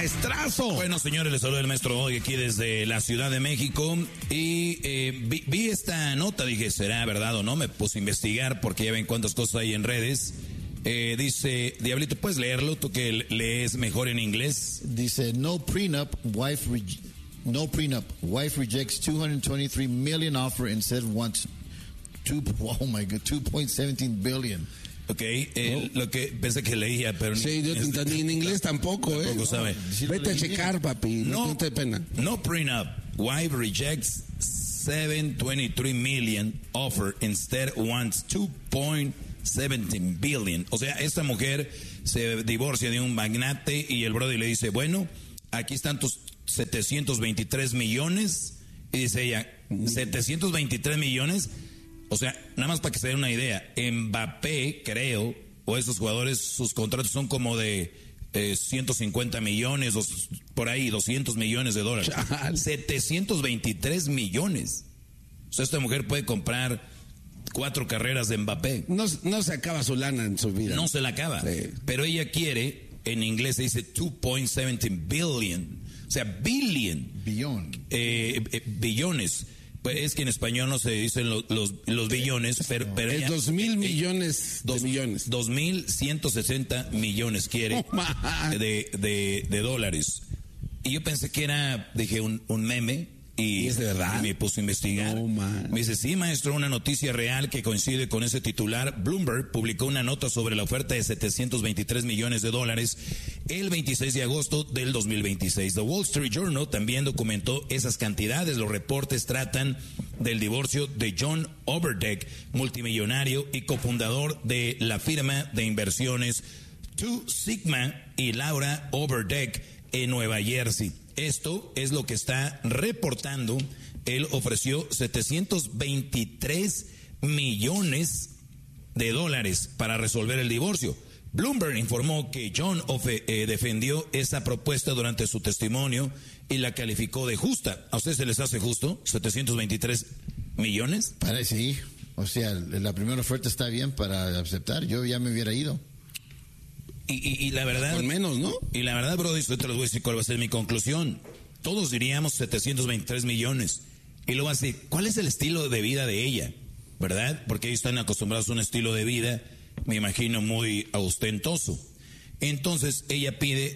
maestrazo. Bueno, señores, les saluda el maestro hoy aquí desde la Ciudad de México y vi esta nota, dije, ¿será verdad o no? Me puse a investigar porque ya ven cuántas cosas hay en redes. Dice, Diablito, ¿puedes leerlo? Tú que lees mejor en inglés. Dice, no prenup, wife rejects 223 million offer instead wants 2.17 billion. Ok, lo que pensé que leía, pero sí, yo ni en inglés tampoco, tampoco sabe. Vete a checar, papi, no te dé pena. No prenup, wife rejects 723 million offer instead wants 2.17 billion. O sea, esta mujer se divorcia de un magnate y el brody le dice, bueno, aquí están tus 723 millones. Y dice ella, 723 millones. O sea, nada más para que se den una idea, Mbappé, creo, o esos jugadores, sus contratos son como de 150 millones, por ahí, 200 millones de dólares. 723 millones. O sea, esta mujer puede comprar 4 carreras de Mbappé. No se acaba su lana en su vida. No se la acaba. Sí. Pero ella quiere, en inglés se dice 2.17 billion. O sea, billion. Billones. Pues es que en español no se dicen los billones, pero es 2,000 millones de millones. 2,160 millones quiere de dólares. Y yo pensé que era, dije, un meme. Y ¿es de verdad? Me puse a investigar. Me dice, sí, maestro, una noticia real que coincide con ese titular. Bloomberg publicó una nota sobre la oferta de 723 millones de dólares el 26 de agosto del 2026. The Wall Street Journal también documentó esas cantidades. Los reportes tratan del divorcio de John Overdeck, multimillonario y cofundador de la firma de inversiones Two Sigma, y Laura Overdeck en Nueva Jersey. Esto es lo que está reportando. Él ofreció 723 millones de dólares para resolver el divorcio. Bloomberg informó que John defendió esa propuesta durante su testimonio y la calificó de justa. ¿A ustedes se les hace justo 723 millones? Parece, sí. O sea, la primera oferta está bien para aceptar. Yo ya me hubiera ido. Y la verdad, con menos, ¿no? Y la verdad, Brody, yo te lo voy a decir cuál va a ser mi conclusión. Todos diríamos 723 millones. Y luego así, ¿cuál es el estilo de vida de ella? ¿Verdad? Porque ellos están acostumbrados a un estilo de vida, me imagino, muy ostentoso. Entonces, ella pide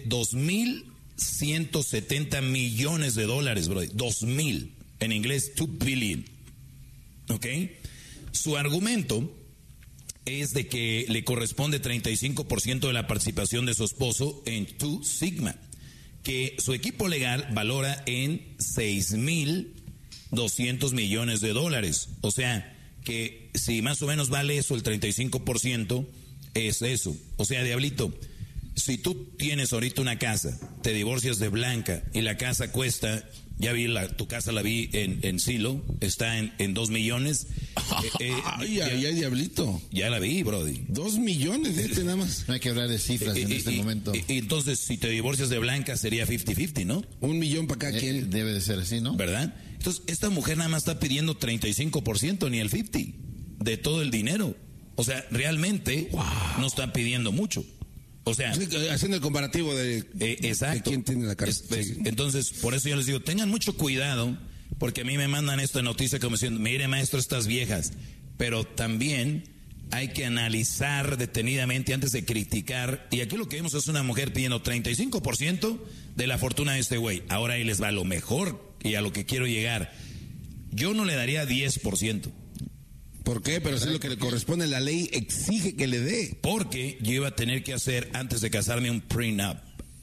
2,170 millones de dólares, Brody. 2,000. En inglés, 2 billion. ¿Ok? Su argumento es de que le corresponde 35% de la participación de su esposo en Two Sigma, que su equipo legal valora en 6,200 millones de dólares. O sea, que si más o menos vale eso, el 35% es eso. O sea, Diablito, si tú tienes ahorita una casa, te divorcias de Blanca y la casa cuesta, ya vi tu casa la vi en Silo, está en 2 millones. Ay, Diablito. Ya la vi, Brody. 2 millones, nada más. No hay que hablar de cifras en este momento. Y entonces, si te divorcias de Blanca, sería 50-50, ¿no? 1 millón para cada quien. Debe de ser así, ¿no? ¿Verdad? Entonces, esta mujer nada más está pidiendo 35%, ni el 50% de todo el dinero. O sea, realmente no está pidiendo mucho. O sea, haciendo el comparativo de quién tiene la casa. Entonces, por eso yo les digo, tengan mucho cuidado, porque a mí me mandan esta noticia como diciendo, mire, maestro, estas viejas. Pero también hay que analizar detenidamente antes de criticar. Y aquí lo que vemos es una mujer pidiendo 35% de la fortuna de este güey. Ahora ahí les va lo mejor y a lo que quiero llegar. Yo no le daría 10%. ¿Por qué? Pero eso es lo que le corresponde. La ley exige que le dé. Porque yo iba a tener que hacer, antes de casarme, un prenup.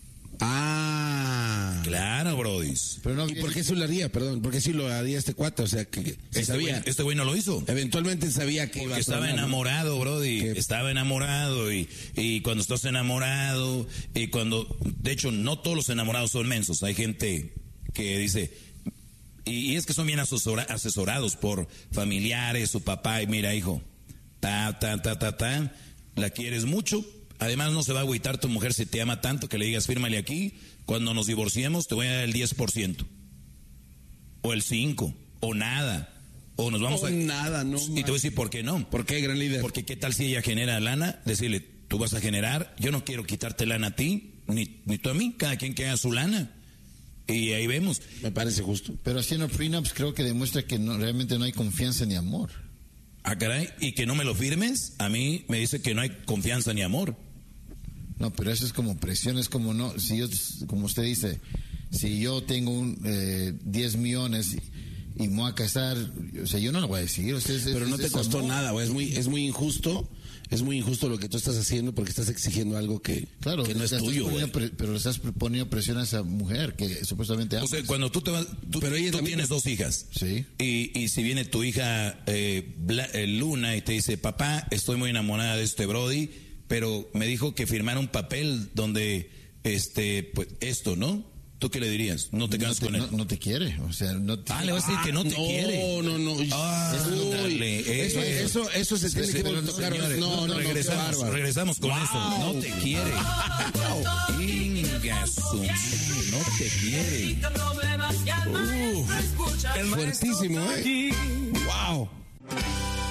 Claro, brodis. Pero no, ¿y por qué eso lo haría? Perdón, ¿por qué sí lo haría este cuate? O sea, que sabía. Este güey no lo hizo. Eventualmente sabía que iba a estaba enamorado, brody. Estaba enamorado y cuando estás enamorado y cuando... De hecho, no todos los enamorados son mensos. Hay gente que dice... Y es que son bien asesorados por familiares, su papá, y mira, hijo, la quieres mucho, además no se va a agüitar tu mujer si te ama tanto que le digas, fírmale aquí, cuando nos divorciemos te voy a dar el 10%, o el 5%, o nada, o nos vamos nada, no. Y te voy a decir por qué no. ¿Por qué, gran líder? Porque qué tal si ella genera lana, decirle, tú vas a generar, yo no quiero quitarte lana a ti, ni tú a mí, cada quien que haga su lana. Y ahí vemos. Me parece justo. Pero haciendo prenups creo que demuestra que realmente no hay confianza ni amor. Ah, caray, y que no me lo firmes, a mí me dice que no hay confianza ni amor. No, pero eso es como presión, es como no, si yo, como usted dice, si yo tengo 10 millones y me voy a casar, o sea, yo no lo voy a decir. O sea, pero no te costó nada, güey, es muy injusto. Es muy injusto lo que tú estás haciendo porque estás exigiendo algo que no es tuyo, güey. Pero le estás poniendo presión a esa mujer que supuestamente amas. O sea, cuando tú pero tú tienes 2 hijas. Sí. Y si viene tu hija Luna y te dice, papá, estoy muy enamorada de este brody, pero me dijo que firmara un papel donde, pues, esto, ¿no? ¿Tú qué le dirías? ¿No te quedas con él? No te quiere, o sea, no te... le vas a decir que no te quiere. No. Eso se tiene que tocar. No, regresamos con eso. No te quiere. No te quiere. Fuertísimo, Wow.